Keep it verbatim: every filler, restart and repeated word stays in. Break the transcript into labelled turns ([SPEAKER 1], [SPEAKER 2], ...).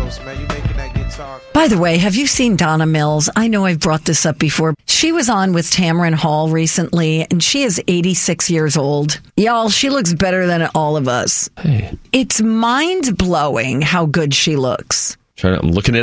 [SPEAKER 1] Mills, man. You making that guitar.
[SPEAKER 2] By the way, have you seen Donna Mills? I know I've brought this up before. She was on with Tamron Hall recently, and she is eighty-six years old. Y'all, she looks better than all of us.
[SPEAKER 3] Hey.
[SPEAKER 2] It's mind-blowing how good she looks.
[SPEAKER 3] Trying to, I'm looking at